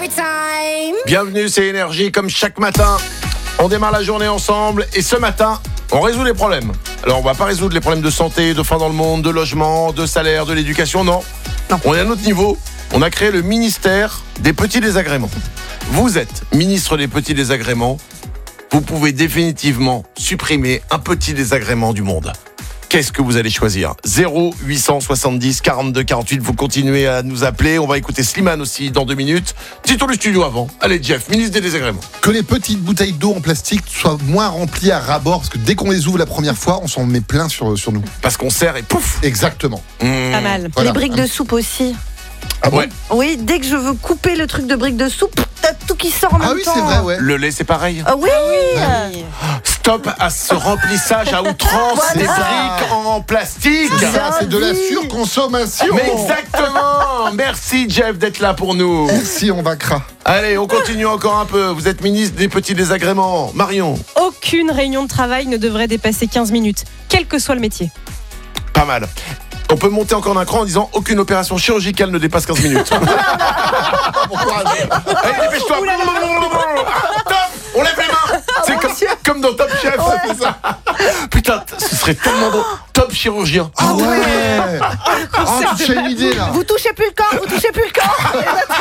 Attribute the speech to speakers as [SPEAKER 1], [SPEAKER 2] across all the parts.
[SPEAKER 1] Bienvenue, c'est Énergie, comme chaque matin. On démarre la journée ensemble et ce matin, on résout les problèmes. Alors, on va pas résoudre les problèmes de santé, de faim dans le monde, de logement, de salaire, de l'éducation, non. On est à un autre niveau. On a créé le ministère des petits désagréments. Vous êtes ministre des petits désagréments. Vous pouvez définitivement supprimer un petit désagrément du monde. Qu'est-ce que vous allez choisir ? 0870 42 48, vous continuez à nous appeler. On va écouter Slimane aussi dans 2 minutes. Petit tour du studio avant. Allez Jeff, ministre des désagréments.
[SPEAKER 2] Que les petites bouteilles d'eau en plastique soient moins remplies à ras-bord, parce que dès qu'on les ouvre la première fois, on s'en met plein sur nous.
[SPEAKER 1] Parce qu'on serre et pouf.
[SPEAKER 2] Exactement.
[SPEAKER 3] Pas mal.
[SPEAKER 2] Voilà.
[SPEAKER 4] Les briques de soupe aussi.
[SPEAKER 2] Ah bon ?
[SPEAKER 1] Ouais.
[SPEAKER 4] Oui, dès que je veux couper le truc de briques de soupe, t'as tout qui sort en même
[SPEAKER 2] Ah oui,
[SPEAKER 4] temps.
[SPEAKER 2] c'est vrai, ouais.
[SPEAKER 1] Le lait, c'est pareil.
[SPEAKER 4] Ah oui,
[SPEAKER 1] Stop à ce remplissage à outrance des briques en plastique.
[SPEAKER 2] Ça, c'est de la surconsommation.
[SPEAKER 1] Mais exactement. Merci Jeff d'être là pour nous.
[SPEAKER 2] Merci, on vaincra.
[SPEAKER 1] Allez, on continue encore un peu. Vous êtes ministre des petits désagréments. Marion.
[SPEAKER 3] Aucune réunion de travail ne devrait dépasser 15 minutes, quel que soit le métier.
[SPEAKER 1] Pas mal. On peut monter encore d'un cran en disant aucune opération chirurgicale ne dépasse 15 minutes.
[SPEAKER 2] Bon courage.
[SPEAKER 1] Allez, dépêche-toi. Top. On lève les mains. C'est comme dans Top Chef. C'est ça. Putain, ce serait tellement drôle. Top chirurgien.
[SPEAKER 2] Ah ouais. Ah, tu as une idée là.
[SPEAKER 4] vous touchez plus le corps, vous touchez plus le corps.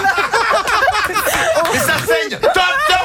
[SPEAKER 1] Mais ça saigne. Top.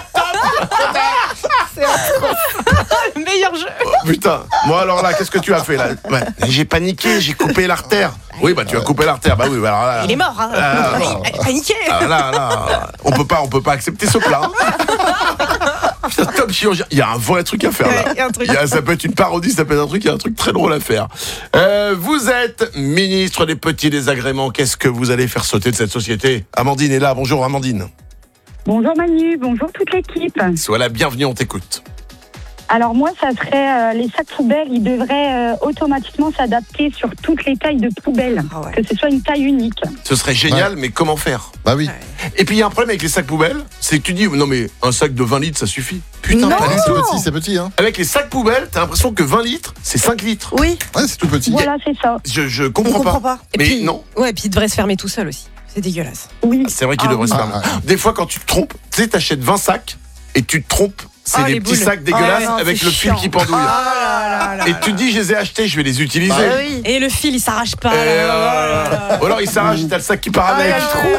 [SPEAKER 3] Le meilleur jeu.
[SPEAKER 1] Putain, moi alors là, qu'est-ce que tu as fait là ? Ouais, j'ai paniqué, j'ai coupé l'artère. Oui, bah tu as coupé l'artère, bah oui, bah alors là.
[SPEAKER 3] Il est mort, hein. Il a paniqué.
[SPEAKER 1] Là, on peut pas accepter ce plat. Putain, top chirurgien, il y a un vrai truc à faire là.
[SPEAKER 3] Ouais, y a un truc.
[SPEAKER 1] Ça peut être une parodie, ça peut être un truc, il y a un truc très drôle à faire. Vous êtes ministre des petits désagréments, qu'est-ce que vous allez faire sauter de cette société ? Amandine est là, bonjour Amandine.
[SPEAKER 5] Bonjour Manu, bonjour toute l'équipe.
[SPEAKER 1] Sois la bienvenue, on t'écoute.
[SPEAKER 5] Alors moi, ça serait les sacs poubelles, ils devraient automatiquement s'adapter sur toutes les tailles de poubelles,
[SPEAKER 4] Ah ouais.
[SPEAKER 5] que ce soit une taille unique.
[SPEAKER 1] Ce serait génial, mais comment faire ?
[SPEAKER 2] Bah oui.
[SPEAKER 1] Et puis il y a un problème avec les sacs poubelles, c'est que tu dis non mais un sac de 20 litres ça suffit. Putain,
[SPEAKER 4] Non.
[SPEAKER 1] pas du tout.
[SPEAKER 2] C'est petit, hein.
[SPEAKER 1] Avec les sacs poubelles, t'as l'impression que 20 litres, c'est 5 litres.
[SPEAKER 4] Oui,
[SPEAKER 2] Ouais, c'est tout petit.
[SPEAKER 5] Voilà, c'est ça.
[SPEAKER 1] Je
[SPEAKER 4] on
[SPEAKER 1] comprends
[SPEAKER 4] comprend
[SPEAKER 1] pas.
[SPEAKER 4] pas.
[SPEAKER 3] Et
[SPEAKER 1] Mais
[SPEAKER 3] puis,
[SPEAKER 1] non.
[SPEAKER 3] Ouais, puis il devrait se fermer tout seul aussi. C'est dégueulasse.
[SPEAKER 5] Oui.
[SPEAKER 1] C'est vrai qu'il
[SPEAKER 4] Ah
[SPEAKER 1] devrait se
[SPEAKER 2] oui.
[SPEAKER 1] fermer.
[SPEAKER 2] Ah, ah.
[SPEAKER 1] Des fois quand tu te trompes, tu sais, t'achètes 20 sacs et tu te trompes. C'est
[SPEAKER 3] Ah,
[SPEAKER 1] des
[SPEAKER 3] les
[SPEAKER 1] petits
[SPEAKER 3] boules.
[SPEAKER 1] sacs dégueulasses
[SPEAKER 4] Ah, non,
[SPEAKER 1] avec
[SPEAKER 4] c'est
[SPEAKER 1] le fil
[SPEAKER 4] chiant.
[SPEAKER 1] qui pendouille. Et tu te dis, je les ai achetés, je vais les utiliser.
[SPEAKER 4] Ah oui.
[SPEAKER 3] Et le fil, il s'arrache pas.
[SPEAKER 1] Ou alors il s'arrache, t'as le sac qui part avec.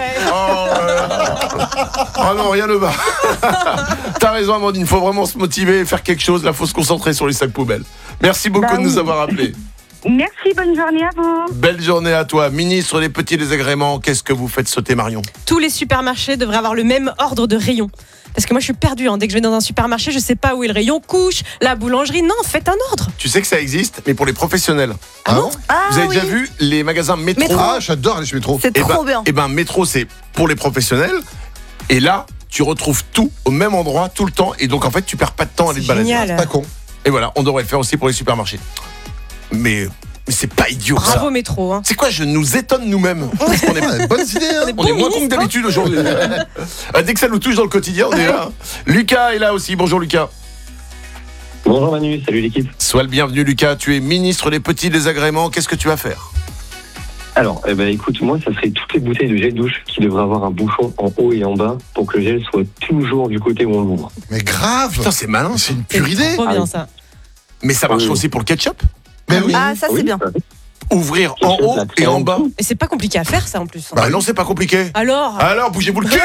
[SPEAKER 1] Oh non, rien ne va. T'as raison Amandine, faut vraiment se motiver et faire quelque chose. Là, faut se concentrer sur les sacs poubelles. Merci beaucoup
[SPEAKER 5] Bah
[SPEAKER 1] de nous
[SPEAKER 5] oui.
[SPEAKER 1] avoir appelés.
[SPEAKER 5] Merci, bonne journée à vous.
[SPEAKER 1] Belle journée à toi, ministre des petits désagréments. Qu'est-ce que vous faites sauter, Marion ?
[SPEAKER 3] Tous les supermarchés devraient avoir le même ordre de rayon. Parce que moi, je suis perdue. Dès que je vais dans un supermarché, je sais pas où est le rayon couche, la boulangerie. Non, faites un ordre.
[SPEAKER 1] Tu sais que ça existe, mais pour les professionnels.
[SPEAKER 2] Ah bon ?
[SPEAKER 4] Ah
[SPEAKER 1] Vous avez
[SPEAKER 4] oui.
[SPEAKER 1] déjà vu les magasins Métro ?
[SPEAKER 4] Métro.
[SPEAKER 2] Ah, j'adore les métro.
[SPEAKER 4] C'est trop bien.
[SPEAKER 1] Eh ben, Métro, c'est pour les professionnels. Et là, tu retrouves tout au même endroit, tout le temps. Et donc, en fait, tu perds pas de temps à aller te balader.
[SPEAKER 3] Génial.
[SPEAKER 2] Pas con.
[SPEAKER 1] Et voilà, on devrait le faire aussi pour les supermarchés. Mais c'est pas idiot, ça.
[SPEAKER 3] Bravo métro.
[SPEAKER 1] C'est quoi, je nous étonne nous-mêmes. Parce qu'on est,
[SPEAKER 2] Ouais, bonne idée, hein.
[SPEAKER 1] on est moins con que d'habitude aujourd'hui. Dès que ça nous touche dans le quotidien, on est là. Lucas est là aussi. Bonjour Lucas.
[SPEAKER 6] Bonjour Manu, salut l'équipe.
[SPEAKER 1] Sois le bienvenu Lucas. Tu es ministre des petits désagréments. Qu'est-ce que tu vas faire ?
[SPEAKER 6] Alors, écoute, moi, ça serait toutes les bouteilles de gel douche qui devraient avoir un bouchon en haut et en bas pour que le gel soit toujours du côté où on l'ouvre.
[SPEAKER 2] Mais grave.
[SPEAKER 1] Putain, c'est malin.
[SPEAKER 2] C'est une
[SPEAKER 3] C'est
[SPEAKER 2] pure idée.
[SPEAKER 3] trop bien
[SPEAKER 6] Ah,
[SPEAKER 3] ça.
[SPEAKER 1] Mais ça marche
[SPEAKER 6] Oui.
[SPEAKER 1] aussi pour le ketchup.
[SPEAKER 2] Mais oui.
[SPEAKER 4] Ah, ça c'est bien.
[SPEAKER 1] Ouvrir en haut et en bas.
[SPEAKER 3] Et c'est pas compliqué à faire ça en plus.
[SPEAKER 1] Bah non, c'est pas compliqué.
[SPEAKER 3] Alors
[SPEAKER 1] Alors, bougez-vous le cul.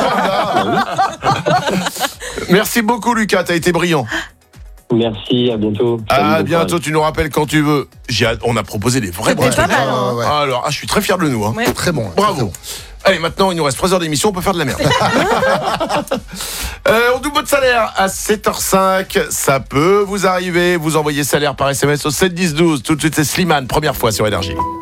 [SPEAKER 1] Merci beaucoup Lucas, t'as été brillant.
[SPEAKER 6] Merci, à bientôt. Salut,
[SPEAKER 1] À
[SPEAKER 6] bon
[SPEAKER 1] bientôt,
[SPEAKER 6] courage.
[SPEAKER 1] tu nous rappelles quand tu veux. On a proposé des vrais
[SPEAKER 3] C'était
[SPEAKER 1] bons
[SPEAKER 3] pas
[SPEAKER 1] trucs.
[SPEAKER 3] mal, hein.
[SPEAKER 2] Ouais.
[SPEAKER 1] Alors, je suis très fier de nous. Hein.
[SPEAKER 3] Ouais.
[SPEAKER 2] Très bon.
[SPEAKER 1] Bravo. Allez, maintenant, il nous reste 3 heures d'émission, on peut faire de la merde. On double votre salaire à 7h05. Ça peut vous arriver. Vous envoyez salaire par SMS au 7 10 12. Tout de suite, c'est Slimane, première fois sur Énergie.